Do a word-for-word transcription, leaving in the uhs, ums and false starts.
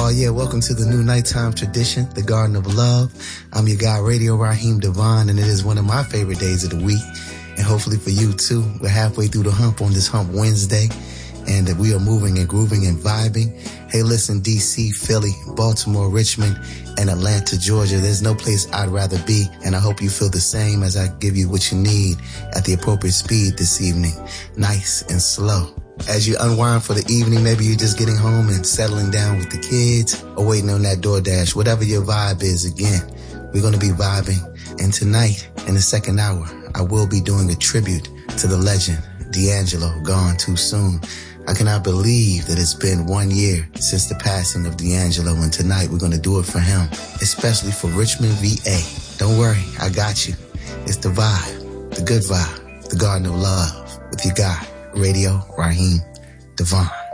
Oh yeah, welcome to the new nighttime tradition, the Garden of Love. I'm your guy, Radio Raheem Devon, and it is one of my favorite days of the week. And hopefully for you too. We're halfway through the hump on this Hump Wednesday, and we are moving and grooving and vibing. Hey, listen, D C, Philly, Baltimore, Richmond, and Atlanta, Georgia. There's no place I'd rather be, and I hope you feel the same as I give you what you need at the appropriate speed this evening. Nice and slow. As you unwind for the evening, maybe you're just getting home and settling down with the kids or waiting on that DoorDash. Whatever your vibe is, again, we're going to be vibing. And tonight, in the second hour, I will be doing a tribute to the legend, D'Angelo, gone too soon. I cannot believe that it's been one year since the passing of D'Angelo, and tonight we're going to do it for him, especially for Richmond, V A. Don't worry, I got you. It's the vibe, the good vibe, the Garden of Love with your guy, Radio Raheem Devon.